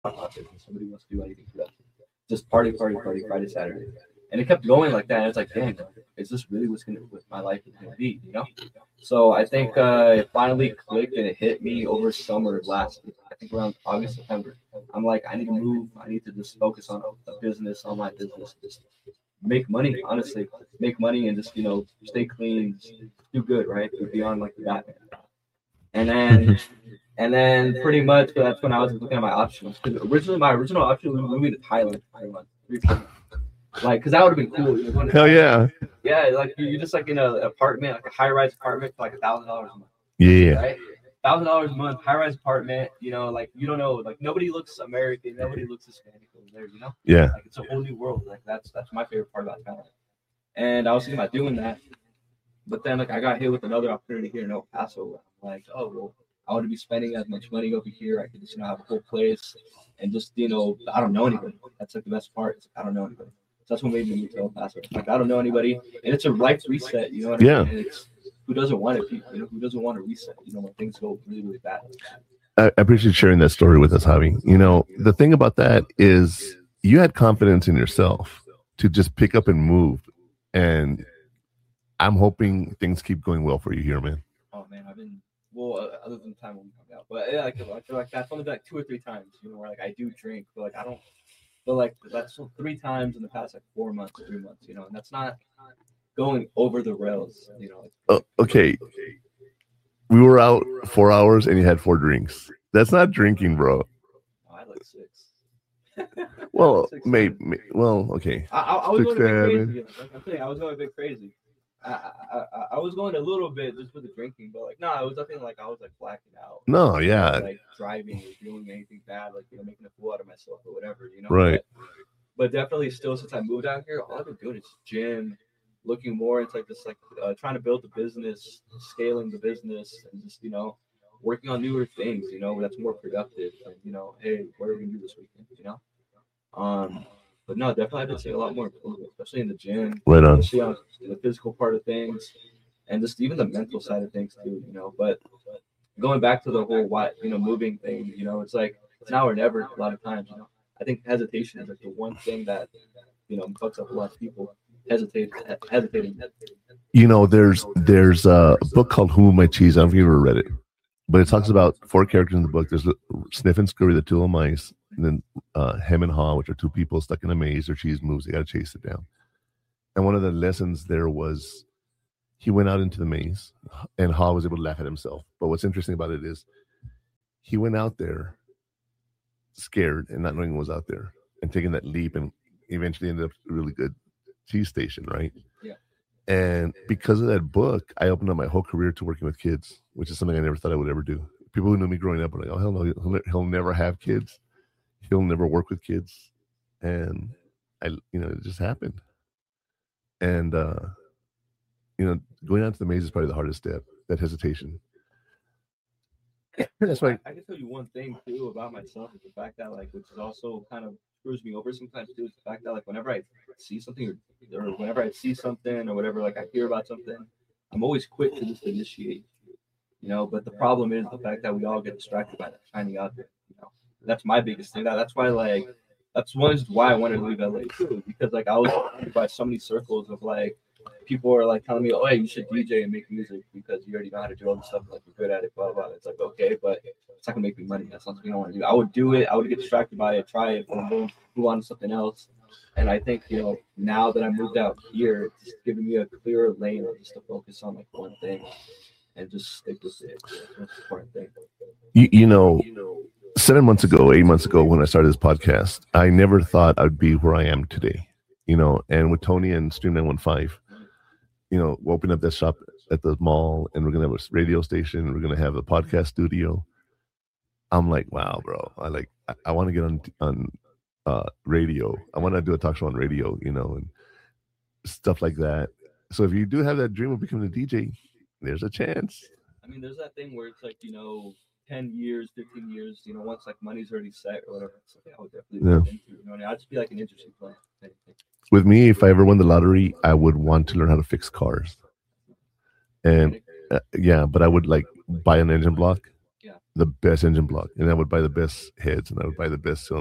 Somebody wants to do anything productive. Just party, party, party, Friday, Saturday. And it kept going like that. And it's like, dang, is this really what my life is gonna be? You know? So I think it finally clicked and it hit me over summer last year. I think around August, September. I'm like, I need to move. I need to just focus on a business, on my business, just make money, honestly. Make money and just, stay clean, do good, right? Go beyond like the Batman. And then and then pretty much that's when I was looking at my options. Because originally my original option was moving to Thailand for 3 months. Like, because that would have been cool. Hell yeah. Yeah, like you're just like in an apartment, like a high-rise apartment for like $1,000 a month. Yeah. Right? $1,000 a month, high-rise apartment. Like you don't know, like nobody looks American, nobody looks Hispanic over there. Yeah. Like it's a whole new world. Like that's my favorite part about Thailand. And I was thinking about doing that, but then like I got hit with another opportunity here in El Paso. I'm like, oh well, I want to be spending as much money over here. I could just have a whole place and just I don't know anybody. That's like the best part. Is I don't know anybody. So that's what made me move to El Paso. Like I don't know anybody, and it's a life reset. You know what I mean? And it's who doesn't want it? Who doesn't want to reset? When things go really really bad. I appreciate sharing that story with us, Javi. The thing about that is you had confidence in yourself to just pick up and move, and I'm hoping things keep going well for you here, man. Oh man, I've been other than the time when we hung out, but yeah, I feel like that's only been like 2 or 3 times, where like I do drink, but like I don't. But like that's 3 times in the past like 4 months, 3 months, and that's not going over the rails, Okay, we were out 4 hours and you had 4 drinks. That's not drinking, bro. I had like 6. Well, maybe. Well, okay. I was going a bit crazy. I'm saying I was going a bit crazy. I was going a little bit just with the drinking, but like no, it was nothing like I was like blacking out. No, yeah. Like driving or doing anything bad, like making a fool out of myself or whatever, Right. But definitely still since I moved out here, all I've been doing is gym, looking more into like this trying to build the business, scaling the business, and just working on newer things, that's more productive. And hey, what are we gonna do this weekend? But no, definitely I've been seeing a lot more improvement, especially in the gym. Right on. Especially on the physical part of things, and just even the mental side of things too. But going back to the whole moving thing, it's like it's now or never. A lot of times, I think hesitation is like the one thing that fucks up a lot of people. Hesitating. There's a book called Who Moved My Cheese. I don't know if you ever read it, but it talks about 4 characters in the book. There's Sniff and Scurry, the 2 little mice, and then Hem and Haw, which are 2 people stuck in a maze. Their cheese moves. They got to chase it down. And one of the lessons there was he went out into the maze, and Haw was able to laugh at himself. But what's interesting about it is he went out there scared and not knowing what was out there, and taking that leap, and eventually ended up a really good cheese station, right? Yeah. And because of that book, I opened up my whole career to working with kids, which is something I never thought I would ever do. People who knew me growing up were like, oh, hell no, he'll never have kids. He'll never work with kids. And it just happened. And, going out to the maze is probably the hardest step, that hesitation. That's right. I can tell you one thing too about myself is the fact that which is also kind of screws me over sometimes too, is the fact that whenever I see something or whenever I see something or whatever, I hear about something, I'm always quick to just initiate, but the problem is the fact that we all get distracted by that shiny object, That's my biggest thing. That's why that's one is why I wanted to leave LA too, because I was surrounded by so many circles of people are telling me, oh, hey, you should DJ and make music because you already know how to do all this stuff, you're good at it, blah blah. It's okay, but it's not gonna make me money. That's not something I want to do. I would do it. I would get distracted by it, try it, and then move on to something else. And I think now that I moved out here, it's just giving me a clearer lane just to focus on one thing and just stick with it. That's the most important thing. 7 months ago, 8 months ago, when I started this podcast, I never thought I'd be where I am today. And with Tony and Stream 915, we'll open up that shop at the mall, and we're gonna have a radio station. We're gonna have a podcast studio. I'm like, wow, bro. I want to get on radio. I want to do a talk show on radio, and stuff like that. So if you do have that dream of becoming a DJ, there's a chance. I mean, there's that thing where it's 10 years, 15 years, once money's already set or whatever, it's I would definitely into, I'd just be an interesting plan. With me, if I ever won the lottery, I would want to learn how to fix cars. And but I would buy an engine block. Yeah. the best engine block, and I would buy the best heads, and I would buy the best cylinder.